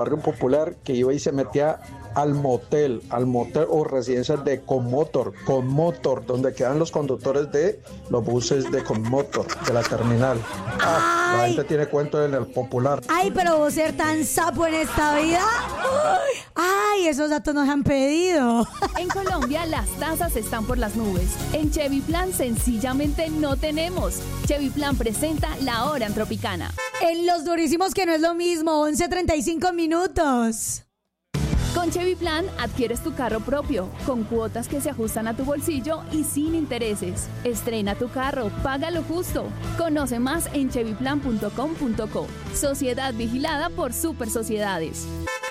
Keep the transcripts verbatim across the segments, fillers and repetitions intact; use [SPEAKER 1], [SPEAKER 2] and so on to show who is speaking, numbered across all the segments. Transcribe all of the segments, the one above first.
[SPEAKER 1] barrio popular que iba y se metía al motel, al motel o residencias de Conmotor, Conmotor, donde quedan los conductores de los buses de Conmotor, de la terminal. Ah, la gente tiene cuento en el popular.
[SPEAKER 2] Ay, pero vos ser tan sapo en esta vida. Ay, esos datos nos han pedido.
[SPEAKER 3] En Colombia las tasas están por las nubes. En Chevy Plan sencillamente no tenemos. Chevy Plan presenta La Hora en Tropicana.
[SPEAKER 2] En los durísimos que no es lo mismo, once treinta y cinco minutos.
[SPEAKER 3] Con Chevy Plan adquieres tu carro propio, con cuotas que se ajustan a tu bolsillo y sin intereses. Estrena tu carro, paga lo justo. Conoce más en chevy plan punto com punto co. Sociedad vigilada por Super Sociedades.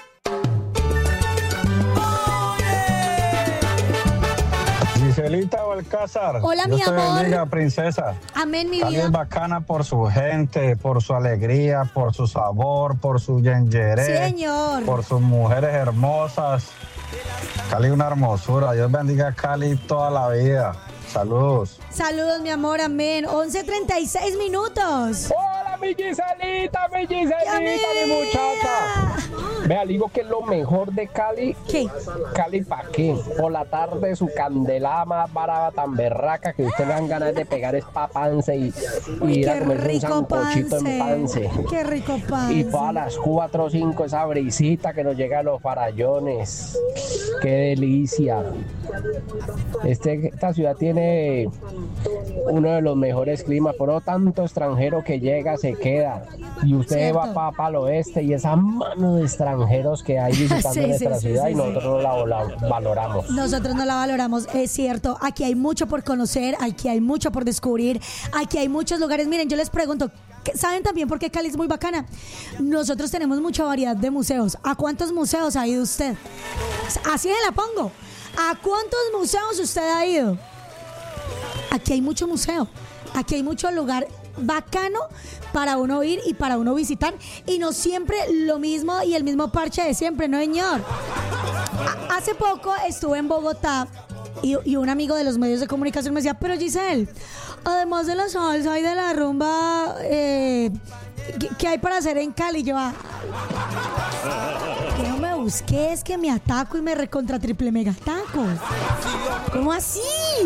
[SPEAKER 4] Giselita Balcázar.
[SPEAKER 2] Hola,
[SPEAKER 4] Dios
[SPEAKER 2] mi
[SPEAKER 4] te
[SPEAKER 2] amor.
[SPEAKER 4] bendiga, princesa.
[SPEAKER 2] Amén, mi
[SPEAKER 4] Cali
[SPEAKER 2] vida.
[SPEAKER 4] es bacana por su gente, por su alegría, por su sabor, por su yengeré,
[SPEAKER 2] Señor.
[SPEAKER 4] por sus mujeres hermosas. Cali es una hermosura. Dios bendiga a Cali toda la vida. Saludos.
[SPEAKER 2] Saludos, mi amor, amén. once treinta y seis minutos.
[SPEAKER 5] Hola, mi Giselita, mi Giselita,
[SPEAKER 2] ¡Mi
[SPEAKER 5] mi muchacha. Vea, digo que es lo mejor de Cali.
[SPEAKER 2] ¿Qué?
[SPEAKER 5] Cali, ¿pa' qué? Por la tarde su candelada más barata, tan berraca que usted le dan ganas de pegar es pa' Pance y, y ir a
[SPEAKER 2] Qué
[SPEAKER 5] comerse un
[SPEAKER 2] rico
[SPEAKER 5] sancochito en
[SPEAKER 2] Pance.
[SPEAKER 5] Pance.
[SPEAKER 2] Qué rico Pance.
[SPEAKER 5] Y para las cuatro o cinco esa brisita que nos llega a los farallones. ¡Qué delicia! Este, esta ciudad tiene uno de los mejores climas, por no tanto extranjero que llega, se queda. Y usted
[SPEAKER 2] Cierto.
[SPEAKER 5] va para pa el oeste y esa mano de extranjeros que hay visitando
[SPEAKER 2] Sí,
[SPEAKER 5] nuestra
[SPEAKER 2] sí, sí,
[SPEAKER 5] ciudad
[SPEAKER 2] sí,
[SPEAKER 5] y nosotros no la vola- valoramos.
[SPEAKER 2] Nosotros no la valoramos, es cierto. Aquí hay mucho por conocer, aquí hay mucho por descubrir, aquí hay muchos lugares. Miren, yo les pregunto, ¿saben también por qué Cali es muy bacana? Nosotros tenemos mucha variedad de museos. ¿A cuántos museos ha ido usted? Así se la pongo. ¿A cuántos museos usted ha ido? Aquí hay mucho museo, aquí hay mucho lugar bacano para uno ir y para uno visitar, y no siempre lo mismo y el mismo parche de siempre, no señor. A- hace poco estuve en Bogotá y, y un amigo de los medios de comunicación me decía, pero Giselle, además de la salsa y de la rumba, eh, ¿qué, qué hay para hacer en Cali? Yo, ah, que no me busqué, es que me ataco y me recontra triple mega ataco. ¿Cómo así?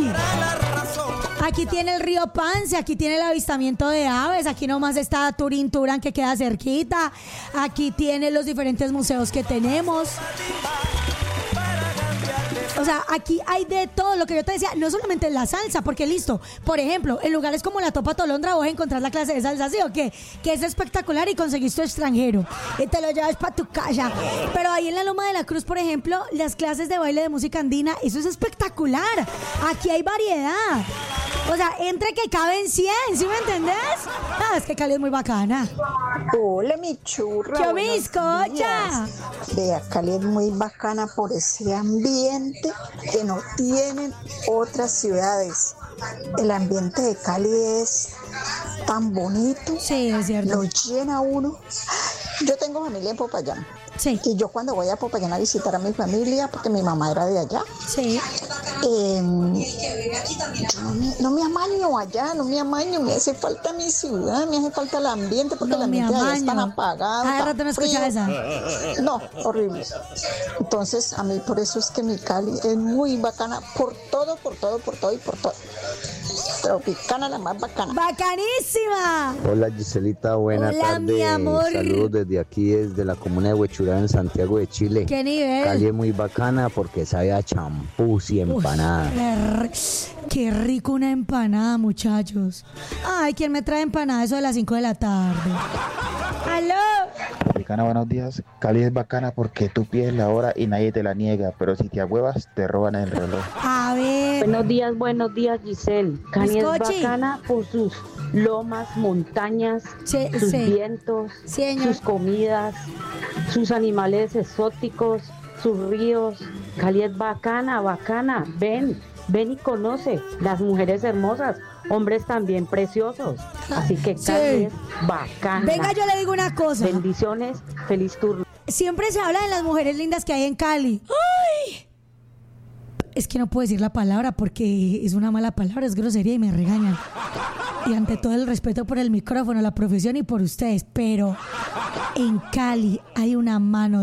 [SPEAKER 2] Aquí tiene el río Pance, aquí tiene el avistamiento de aves, aquí nomás está Turín Turán que queda cerquita, aquí tiene los diferentes museos que tenemos. O sea, aquí hay de todo lo que yo te decía, no solamente la salsa, porque listo, por ejemplo, en lugares como la Topa Tolondra vos encontrás la clase de salsa, ¿sí o qué? Que es espectacular y conseguís tu extranjero y te lo llevas para tu casa. Pero ahí en la Loma de la Cruz, por ejemplo, las clases de baile de música andina, eso es espectacular. Aquí hay variedad. O sea, entre que caben cien, ¿sí me entendés? Ah, es que Cali es muy bacana.
[SPEAKER 6] Hola, mi churra.
[SPEAKER 2] ¡Qué
[SPEAKER 6] buenos
[SPEAKER 2] bizcocha!
[SPEAKER 6] días. Vea, Cali es muy bacana por ese ambiente que no tienen otras ciudades. El ambiente de Cali es tan bonito.
[SPEAKER 2] Sí, es cierto.
[SPEAKER 6] Lo llena uno. Yo tengo familia en Popayán.
[SPEAKER 2] Sí.
[SPEAKER 6] Y yo cuando voy a Popayán a visitar a mi familia, porque mi mamá era de allá,
[SPEAKER 2] Sí.
[SPEAKER 6] eh, yo no me, no me amaño allá, no me amaño, me hace falta mi ciudad, me hace falta el ambiente, porque
[SPEAKER 2] No
[SPEAKER 6] el
[SPEAKER 2] me
[SPEAKER 6] ambiente allá es tan
[SPEAKER 2] amaño.
[SPEAKER 6] apagado,
[SPEAKER 2] Hace
[SPEAKER 6] tan
[SPEAKER 2] rato no escuchaba
[SPEAKER 6] frío.
[SPEAKER 2] esa.
[SPEAKER 6] No, horrible. Entonces, a mí por eso es que mi Cali es muy bacana, por todo, por todo, por todo y por todo. Tropicana, la más bacana.
[SPEAKER 2] ¡Bacanísima!
[SPEAKER 7] Hola Giselita, buena
[SPEAKER 2] Hola,
[SPEAKER 7] tarde.
[SPEAKER 2] mi amor.
[SPEAKER 7] Saludos desde aquí, desde la comuna de Huechurá en Santiago de Chile.
[SPEAKER 2] ¡Qué nivel!
[SPEAKER 7] Cali es muy bacana porque sabe a champús y empanadas.
[SPEAKER 2] Qué, r- qué rico una empanada, muchachos. Ay, ¿quién me trae empanada eso de las cinco de la tarde? ¡Aló!
[SPEAKER 8] Tropicana, buenos días. Cali es bacana porque tú pides la hora y nadie te la niega, pero si te ahuevas, te roban el reloj.
[SPEAKER 2] A ver.
[SPEAKER 9] Buenos días, buenos días, Giselle. Cali es
[SPEAKER 2] Bizcochi.
[SPEAKER 9] bacana por sus lomas, montañas,
[SPEAKER 2] Sí,
[SPEAKER 9] sus
[SPEAKER 2] sí.
[SPEAKER 9] vientos,
[SPEAKER 2] Señor.
[SPEAKER 9] sus comidas, sus animales exóticos, sus ríos. Cali es bacana, bacana. Ven, ven y conoce las mujeres hermosas, hombres también preciosos. Así que
[SPEAKER 2] Sí.
[SPEAKER 9] Cali es bacana.
[SPEAKER 2] Venga, yo le digo una cosa.
[SPEAKER 9] Bendiciones, feliz turno.
[SPEAKER 2] Siempre se habla de las mujeres lindas que hay en Cali. ¡Ay! Es que no puedo decir la palabra porque es una mala palabra, es grosería y me regañan. y ante todo el respeto por el micrófono, la profesión y por ustedes, pero en Cali hay una mano